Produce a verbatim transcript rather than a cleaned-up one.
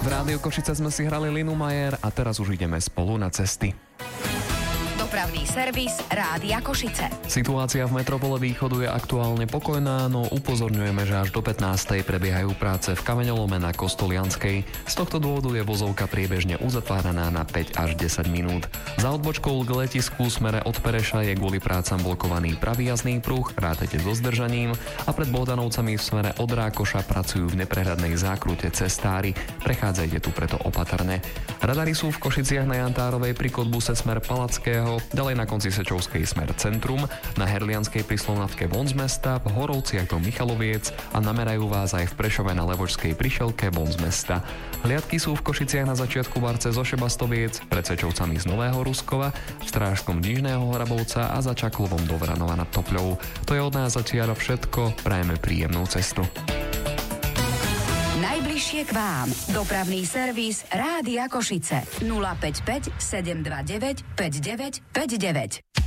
V Rádiu Košice sme si hrali Linu Majer a teraz už ideme spolu na cesty. Dopravný servis Rádia Košice. Situácia v metropole Východu je aktuálne pokojná, no upozorňujeme, že až do pätnástej prebiehajú práce v kameňolome na Kostolianskej. Z tohto dôvodu je vozovka priebežne uzatváraná na päť až desať minút. Za odbočkou k letisku smere od Pereša je kvôli prácam blokovaný pravý jazdný pruh, rátajte so zdržaním, a pred Bohdanovcami v smere od Rákoša pracujú v neprehľadnej zákrute cestári. Prechádzajte tu preto opatrne. Radary sú v Košiciach na Jantárovej pri Kodbuse smer Palackého, ďalej na konci Sečovskej smer Centrum, na Herlianskej pri Slovnavke von z mesta, v Horovciach do Michaloviec a namerajú vás aj v Prešove na Levočskej prišelke von z mesta. Hliadky sú v Košiciach na začiatku Varce zo Šebastoviec, pred Sečovcami z Nového Ruskova, v Strážskom Nižného Hrabovca a za Čaklovom do Vranova nad Topľou. To je od nás zatiaľ všetko, prajeme príjemnú cestu. Najbližšie k vám. Dopravný servis Rádia Košice. nula päť päť sedem dva deväť päť deväť päť deväť.